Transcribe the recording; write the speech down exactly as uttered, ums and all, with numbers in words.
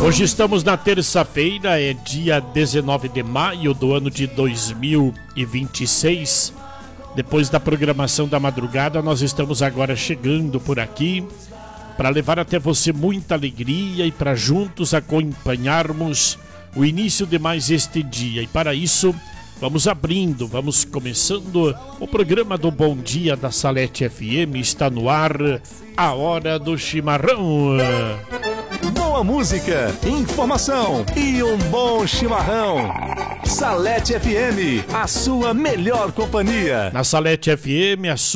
Hoje estamos na terça-feira, é dia dezenove de maio do ano de dois mil e vinte e seis. Depois da programação da madrugada, nós estamos agora chegando por aqui para levar até você muita alegria e para juntos acompanharmos o início de mais este dia. E para isso, vamos abrindo, vamos começando o programa do Bom Dia da Salete F M. Está no ar a Hora do Chimarrão. Boa música, informação e um bom chimarrão. Salete F M, a sua melhor companhia. Na Salete F M, a sua